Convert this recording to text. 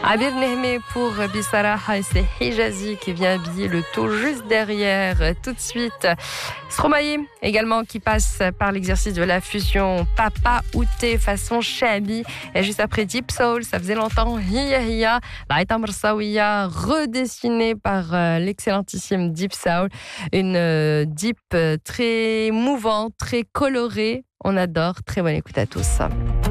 Abir Nehmé pour Bissaraha et c'est Hijazi qui vient habiller le tout juste derrière. Tout de suite, Stromae également qui passe par l'exercice de la fusion Papa Outé façon Shabi. Et juste après Deep Soul, ça faisait longtemps, Hiya Hiya, la Aïta Marsaouia redessinée par l'excellentissime Deep Soul. Une deep très mouvante, très colorée. On adore. Très bonne écoute à tous.